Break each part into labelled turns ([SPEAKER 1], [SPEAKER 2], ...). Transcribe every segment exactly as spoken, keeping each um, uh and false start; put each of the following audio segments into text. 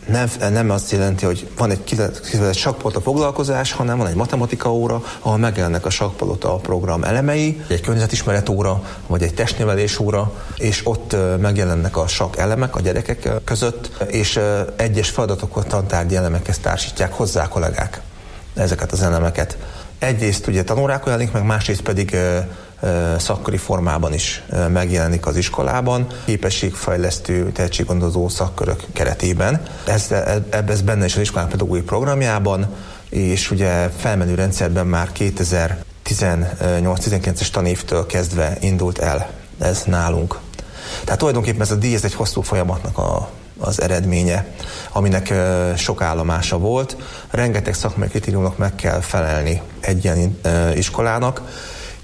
[SPEAKER 1] nem, nem azt jelenti, hogy van egy kifejezett sakkpalota foglalkozás, hanem van egy matematika óra, ahol megjelennek a sakkpalota program elemei, egy környezetismeret óra, vagy egy testnevelés óra, és ott megjelennek a sakk elemek a gyerekek között, és egyes feladatokat, tantárgyi elemekhez társítják hozzá a kollégák ezeket az elemeket. Egyrészt ugye tanórákon jelenik meg, másrészt pedig szakkori formában is megjelenik az iskolában, képességfejlesztő, tehetséggondozó szakkörök keretében. Ez, ez benne is az iskolák pedagógiai programjában, és ugye felmenő rendszerben már kétezer-tizennyolc-tizenkilences tanévtől kezdve indult el ez nálunk. Tehát tulajdonképpen ez a díj, ez egy hosszú folyamatnak a, az eredménye, aminek sok állomása volt. Rengeteg szakmai kritériumnak meg kell felelni egy ilyen iskolának,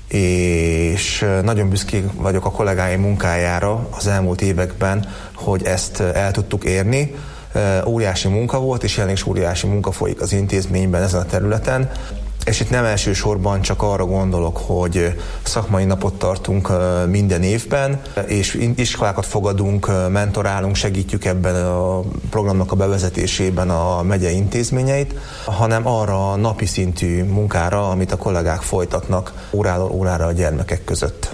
[SPEAKER 1] és nagyon büszke vagyok a kollégáim munkájára az elmúlt években, hogy ezt el tudtuk érni. Óriási munka volt, és jelenleg is óriási munka folyik az intézményben ezen a területen. És itt nem elsősorban csak arra gondolok, hogy szakmai napot tartunk minden évben, és iskolákat fogadunk, mentorálunk, segítjük ebben a programnak a bevezetésében a megye intézményeit, hanem arra a napi szintű munkára, amit a kollégák folytatnak óráról órára a gyermekek között.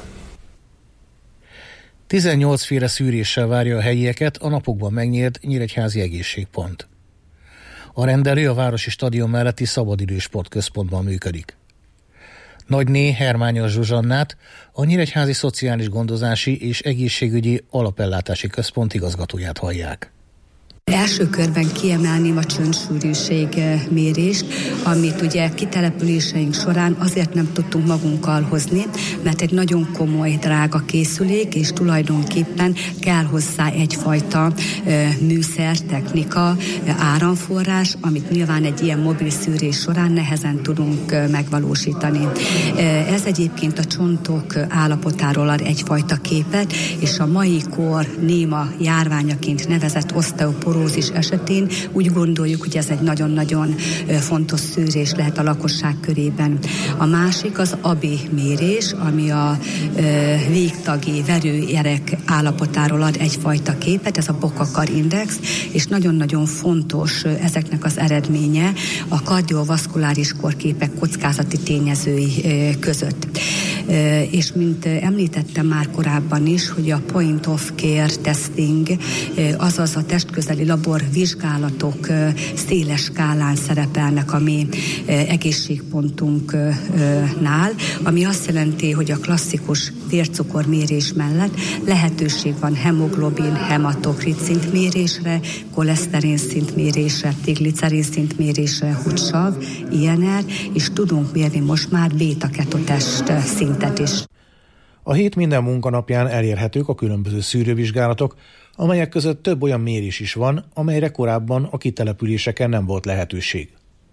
[SPEAKER 2] tizennyolc féle szűréssel várja a helyieket a napokban megnyílt Nyíregyházi Egészségpont. A rendelő a városi stadion melletti szabadidős sportközpontban működik. Nagyné Hermányos Zsuzsannát, a Nyíregyházi Szociális Gondozási és Egészségügyi Alapellátási Központ igazgatóját hallják.
[SPEAKER 3] Első körben kiemelném a csöntsűrűség mérést, amit ugye kitelepüléseink során azért nem tudtunk magunkkal hozni, mert egy nagyon komoly, drága készülék, és tulajdonképpen kell hozzá egyfajta műszer, technika, áramforrás, amit nyilván egy ilyen mobil szűrés során nehezen tudunk megvalósítani. Ez egyébként a csontok állapotáról ad egyfajta képet, és a mai kor néma járványaként nevezett oszteoporózis esetén úgy gondoljuk, hogy ez egy nagyon-nagyon fontos szűrés lehet a lakosság körében. A másik az á bé mérés, ami a végtagi verőerek állapotáról ad egyfajta képet, ez a Bokakar index, és nagyon-nagyon fontos ezeknek az eredménye a kardiovaszkuláris korképek kockázati tényezői között. És mint említettem már korábban is, hogy a point of care testing, azaz a testközeli laborvizsgálatok széles skálán szerepelnek a mi egészségpontunknál, ami azt jelenti, hogy a klasszikus vércukormérés mellett lehetőség van hemoglobin, hematokrit szintmérésre, koleszterin szintmérésre, triglicerin szintmérésre, húgysav, i en er, és tudunk mérni most már béta-ketotest szintet is.
[SPEAKER 2] A hét minden munkanapján elérhetők a különböző szűrővizsgálatok, amelyek között több olyan mérés is van, amelyre korábban a kitelepüléseken nem volt lehetőség.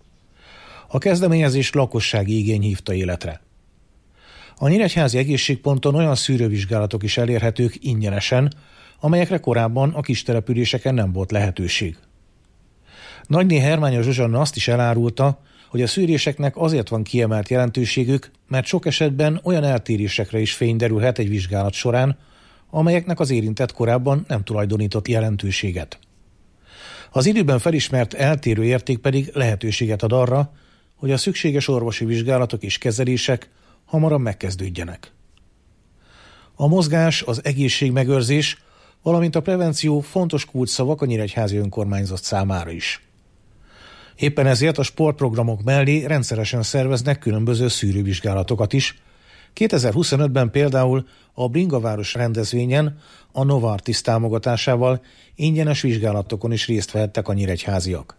[SPEAKER 2] A kezdeményezés lakossági igény hívta életre. A Nyíregyházi Egészségponton olyan szűrővizsgálatok is elérhetők ingyenesen, amelyekre korábban a kistelepüléseken nem volt lehetőség. Nagyné Hermányos Zsuzsanna azt is elárulta, hogy a szűréseknek azért van kiemelt jelentőségük, mert sok esetben olyan eltérésekre is fény derülhet egy vizsgálat során, amelyeknek az érintett korábban nem tulajdonított jelentőséget. Az időben felismert eltérő érték pedig lehetőséget ad arra, hogy a szükséges orvosi vizsgálatok és kezelések hamarabb megkezdődjenek. A mozgás, az egészségmegőrzés, valamint a prevenció fontos kulcsszavak a nyíregyházi önkormányzat számára is. Éppen ezért a sportprogramok mellé rendszeresen szerveznek különböző szűrővizsgálatokat is. kétezer-huszonötben például a Bringaváros rendezvényen a Novartis támogatásával ingyenes vizsgálatokon is részt vehettek a nyíregyháziak.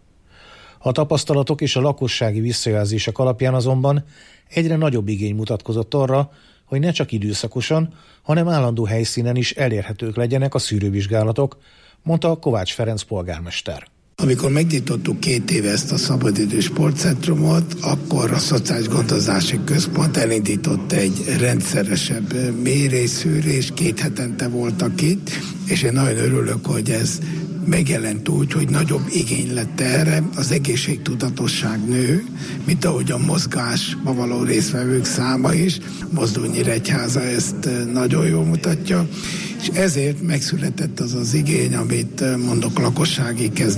[SPEAKER 2] A tapasztalatok és a lakossági visszajelzések alapján azonban egyre nagyobb igény mutatkozott arra, hogy ne csak időszakosan, hanem állandó helyszínen is elérhetők legyenek a szűrővizsgálatok, mondta Kovács Ferenc polgármester.
[SPEAKER 4] Amikor megnyitottuk két éve ezt a szabadidős sportcentrumot, akkor a Szociális Gondozási Központ elindított egy rendszeresebb mérésszűrés, két hetente voltak itt, és én nagyon örülök, hogy ez megjelent úgy, hogy nagyobb igény lett erre, az egészségtudatosság nő, mint ahogy a mozgásba való résztvevők száma is. Mozdul Nyíregyháza ezt nagyon jól mutatja, és ezért megszületett az az igény, amit mondok, lakossági kezdeményezés.